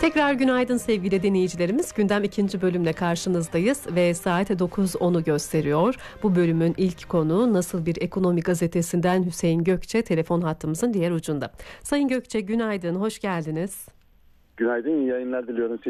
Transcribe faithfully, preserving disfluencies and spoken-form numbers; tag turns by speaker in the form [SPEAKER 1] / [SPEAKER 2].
[SPEAKER 1] Tekrar günaydın sevgili dinleyicilerimiz. Gündem ikinci bölümle karşınızdayız ve saat dokuz onu gösteriyor. Bu bölümün ilk konuğu Nasıl Bir Ekonomi gazetesinden Hüseyin Gökçe, telefon hattımızın diğer ucunda. Sayın Gökçe günaydın, hoş geldiniz.
[SPEAKER 2] Günaydın, iyi yayınlar diliyorum.